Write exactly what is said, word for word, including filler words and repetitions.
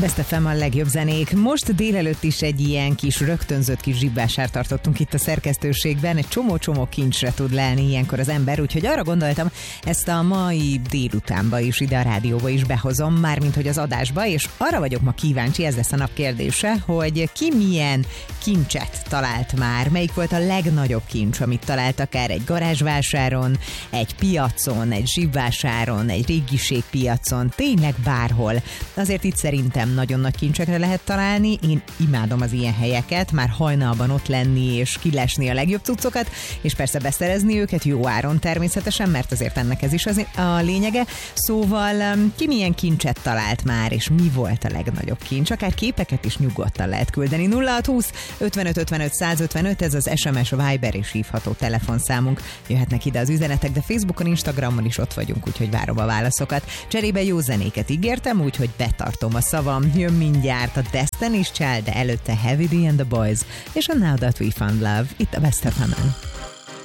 Best ef em a legjobb zenék. Most délelőtt is egy ilyen kis rögtönzött kis zsibbásárt tartottunk itt a szerkesztőségben. Egy csomó-csomó kincsre tud lelni ilyenkor az ember, úgyhogy arra gondoltam, ezt a mai délutánba is, ide a rádióba is behozom, mármint hogy az adásba, és arra vagyok ma kíváncsi, ez lesz a nap kérdése, hogy ki milyen kincset talált már, melyik volt a legnagyobb kincs, amit talált akár egy garázsvásáron, egy piacon, egy zsibvásáron, egy régiségpiacon, tényleg bárhol. Azért itt szerintem nagyon nagy kincsekre lehet találni, én imádom az ilyen helyeket, már hajnalban ott lenni és kilesni a legjobb cuccokat, és persze beszerezni őket jó áron természetesen, mert azért ennek ez is az a lényege. Szóval ki milyen kincset talált már, és mi volt a legnagyobb kincs? Akár képeket is nyugodtan lehet küldeni. nulla hat húsz ötvenöt ötvenöt százötvenöt, ez az es em es, Viber és hívható telefonszámunk. Jöhetnek ide az üzenetek, de Facebookon, Instagramon is ott vagyunk, úgyhogy várom a válaszokat. Cserébe jó zenéket ígértem, úgyhogy betartom a szavam. Jön mindjárt a Destiny's Child, de előtte Heavy D and the Boys, és a Now That We Found Love, itt a Best ef em-en.